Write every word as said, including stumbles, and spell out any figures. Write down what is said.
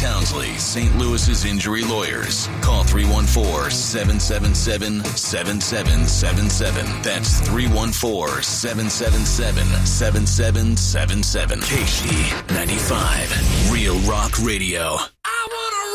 Townsley, Saint Louis's injury lawyers. Call three one four, seven seven seven, seven seven seven seven. That's three one four, seven seven seven, seven seven seven seven. K C ninety-five, Real Rock Radio.